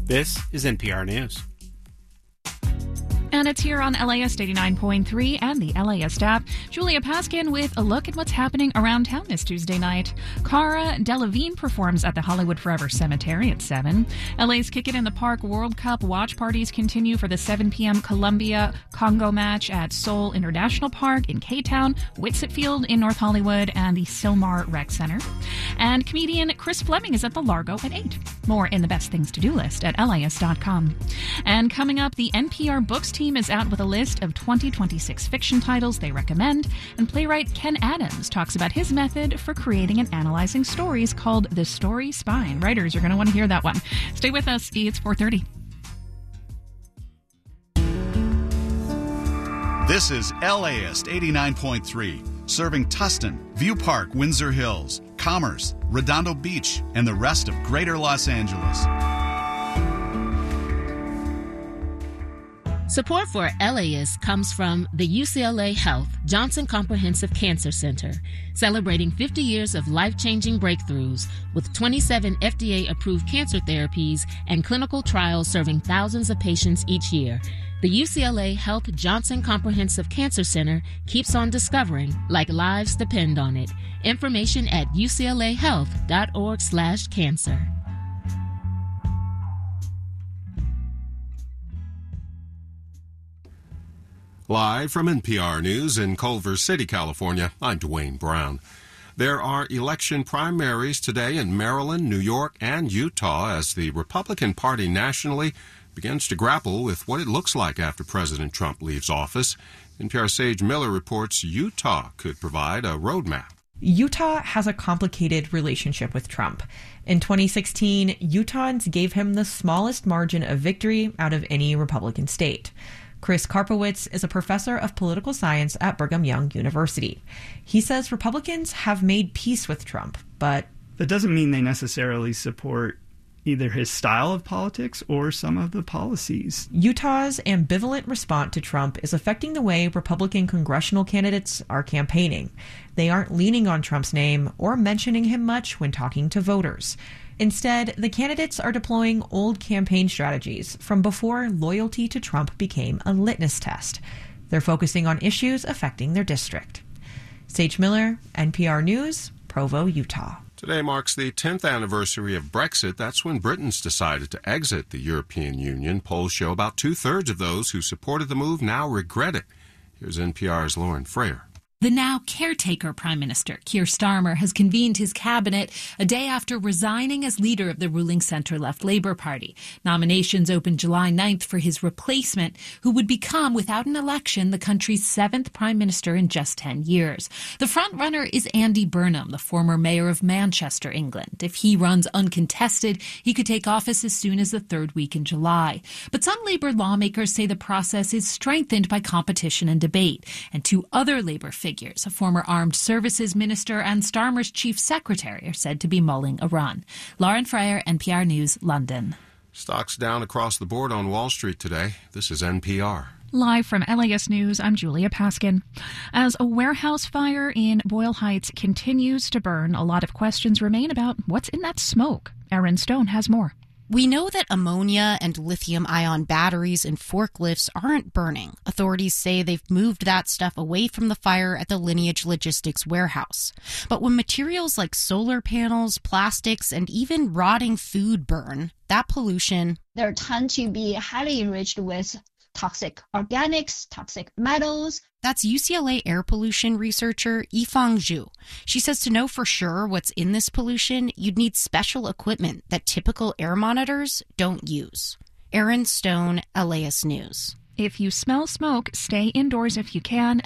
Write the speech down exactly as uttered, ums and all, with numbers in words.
This is N P R News. And it's here on L A S eighty-nine point three and the L A S app. Julia Paskin with a look at what's happening around town this Tuesday night. Cara Delevingne performs at the Hollywood Forever Cemetery at seven. L A's Kick It in the Park World Cup watch parties continue for the seven p.m. Colombia-Congo match at Seoul International Park in K-Town, Whitsett Field in North Hollywood, and the Sylmar Rec Center. And comedian Chris Fleming is at the Largo at eight. More in the best things to do list at L A S dot com. And coming up, the N P R Books team is out with a list of twenty twenty-six fiction titles they recommend, and playwright Ken Adams talks about his method for creating and analyzing stories called The Story Spine. Writers are going to want to hear that one. Stay with us. It's four thirty. This is L A S eighty-nine point three, serving Tustin, View Park, Windsor Hills, Commerce, Redondo Beach, and the rest of Greater Los Angeles. Support for L A S comes from the U C L A Health Johnson Comprehensive Cancer Center, celebrating fifty years of life-changing breakthroughs with twenty-seven F D A-approved cancer therapies and clinical trials serving thousands of patients each year. The U C L A Health Johnson Comprehensive Cancer Center keeps on discovering, like lives depend on it. Information at U C L A health dot org slash cancer. Live from N P R News in Culver City, California, I'm Dwayne Brown. There are election primaries today in Maryland, New York, and Utah as the Republican Party nationally begins to grapple with what it looks like after President Trump leaves office. N P R Sage Miller reports Utah could provide a roadmap. Utah has a complicated relationship with Trump. In twenty sixteen, Utahns gave him the smallest margin of victory out of any Republican state. Chris Karpowitz is a professor of political science at Brigham Young University. He says Republicans have made peace with Trump, but that doesn't mean they necessarily support either his style of politics or some of the policies. Utah's ambivalent response to Trump is affecting the way Republican congressional candidates are campaigning. They aren't leaning on Trump's name or mentioning him much when talking to voters. Instead, the candidates are deploying old campaign strategies from before loyalty to Trump became a litmus test. They're focusing on issues affecting their district. Sage Miller, N P R News, Provo, Utah. Today marks the tenth anniversary of Brexit. That's when Britain's decided to exit the European Union. Polls show about two-thirds of those who supported the move now regret it. Here's N P R's Lauren Frayer. The now caretaker Prime Minister, Keir Starmer, has convened his cabinet a day after resigning as leader of the ruling centre-left Labour Party. Nominations open July ninth for his replacement, who would become, without an election, the country's seventh Prime Minister in just ten years. The frontrunner is Andy Burnham, the former mayor of Manchester, England. If he runs uncontested, he could take office as soon as the third week in July. But some Labour lawmakers say the process is strengthened by competition and debate, and two other Labour figures Figures, a former Armed Services Minister and Starmer's Chief Secretary, are said to be mulling a run. Lauren Frayer, N P R News, London. Stocks down across the board on Wall Street today. This is N P R. Live from L A S News, I'm Julia Paskin. As a warehouse fire in Boyle Heights continues to burn, a lot of questions remain about what's in that smoke. Erin Stone has more. We know that ammonia and lithium-ion batteries in forklifts aren't burning. Authorities say they've moved that stuff away from the fire at the Lineage Logistics warehouse. But when materials like solar panels, plastics, and even rotting food burn, that pollution... They tend to be highly enriched with toxic organics, toxic metals. That's U C L A air pollution researcher Yifang Zhu. She says to know for sure what's in this pollution, you'd need special equipment that typical air monitors don't use. Erin Stone, L A S News. If you smell smoke, stay indoors if you can